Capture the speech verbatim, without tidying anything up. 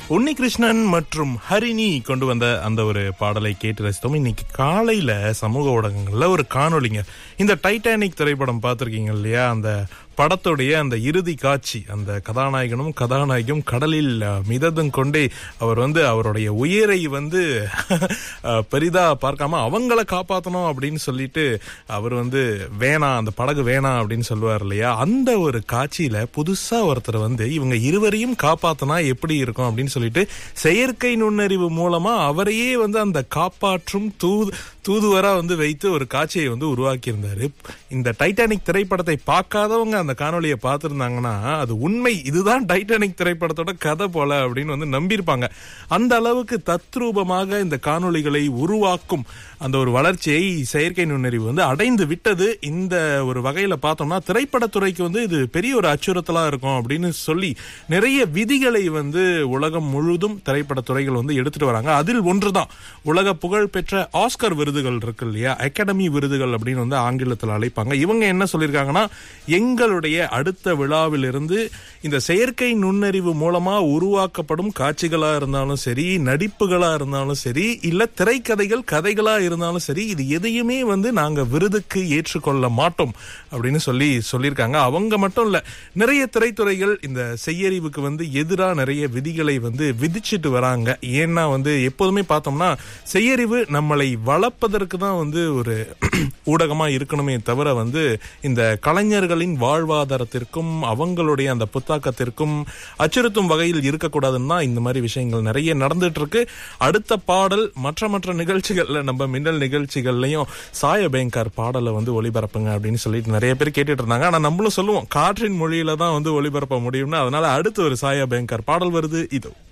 உன்னிகிருஷ்ணன் மற்றும் ஹரிணி கொண்டு வந்த அந்த ஒரு பாடலை கேட்டு ரசித்தோம். இன்னைக்கு காலையில சமூக ஊடகங்கள்ல ஒரு காணொளிங்க, இந்த டைட்டானிக் திரைப்படம் பார்த்திருக்கீங்க இல்லையா, அந்த படத்துடைய அந்த இறுதி காட்சி, அந்த கதாநாயகனும் கதாநாயகியும் கடலில் மிதந்தும் கொண்டே அவர் வந்து அவருடைய உயிரை வந்து பெரிதா பார்க்காம அவங்கள காப்பாற்றணும் அப்படின்னு சொல்லிட்டு அவர் வந்து வேணாம், அந்த படகு வேணாம் அப்படின்னு சொல்லுவார் இல்லையா. அந்த ஒரு காட்சியில புதுசா ஒருத்தர் வந்து இவங்க இருவரையும் காப்பாத்தினா எப்படி இருக்கும் அப்படின்னு சொல்லிட்டு செயற்கை நுண்ணறிவு மூலமா அவரையே வந்து அந்த காப்பாற்றும் தூது தூதுவரா வந்து வைத்து ஒரு காட்சியை வந்து உருவாக்கி இருந்தாரு. இந்த டைட்டானிக் திரைப்படத்தை பார்க்காதவங்க அந்த காணொலியை பார்த்திருந்தாங்கன்னா அது உண்மை, இதுதான் டைட்டானிக் திரைப்படத்தோட கதை போல அப்படின்னு வந்து நம்பியிருப்பாங்க. அந்த அளவுக்கு தத்ரூபமாக இந்த காணொலிகளை உருவாக்கும் அந்த ஒரு வளர்ச்சியை செயற்கை நுண்ணறிவு வந்து அடைந்து விட்டது. இந்த ஒரு வகையில பார்த்தோம்னா திரைப்படத்துறைக்கு வந்து இது பெரிய ஒரு அச்சுறுத்தலா இருக்கும் அப்படின்னு சொல்லி நிறைய விதிகளை வந்து உலகம் முழுதும் திரைப்படத்துறைகள் வந்து எடுத்துட்டு வராங்க. அதில் ஒன்றுதான் உலக புகழ் பெற்ற ஆஸ்கர் விருதுகள் இருக்கு இல்லையா, அகாடமி விருதுகள் அப்படின்னு வந்து ஆங்கிலத்தில் அழைப்பாங்க. இவங்க என்ன சொல்லியிருக்காங்கன்னா, எங்களுடைய அடுத்த விழாவிலிருந்து இந்த செயற்கை நுண்ணறிவு மூலமா உருவாக்கப்படும் காட்சிகளா இருந்தாலும் சரி, நடிப்புகளா இருந்தாலும் சரி, இல்ல திரைக்கதைகள் கதைகளா இருந்தாலும் சரி, இது எதையுமே வந்து நாங்க விருதுக்கு ஏற்றுக்கொள்ள மாட்டோம் அப்படின்னு சொல்லி சொல்லியிருக்காங்க. அவங்க மட்டும் இல்ல, நிறைய திரைத்துறைகள் இந்த செய்யறிவுக்கு வந்து எதிராக நிறைய விதிகளை வந்து விதிச்சிட்டு வராங்க. ஏன்னா வந்து எப்போதுமே பார்த்தோம்னா செய்யறிவு நம்மளை வளர்ப்பதற்கு தான் வந்து ஒரு ஊடகமா இருக்கணுமே தவிர வந்து இந்த கலைஞர்களின் வாழ்வாதாரத்திற்கும் அவங்களுடைய அந்த புத்தாக்கத்திற்கும் அச்சுறுத்தும் வகையில் இருக்கக்கூடாதுன்னு தான் இந்த மாதிரி விஷயங்கள் நிறைய நடந்துட்டு இருக்கு. அடுத்த பாடல் மற்ற மற்ற நிகழ்ச்சிகள்ல, நம்ம மின்னல் நிகழ்ச்சிகள்லயும் சாய பேங்கர் பாடலை வந்து ஒளிபரப்புங்க அப்படின்னு சொல்லிட்டு நிறைய பேர் கேட்டுட்டு இருந்தாங்க. ஆனா நம்மளும் சொல்லுவோம் காற்றின் மொழியில தான் வந்து ஒளிபரப்ப முடியும்னு. அதனால அடுத்து ஒரு சாய பேங்கர் பாடல் வருது, இதோ.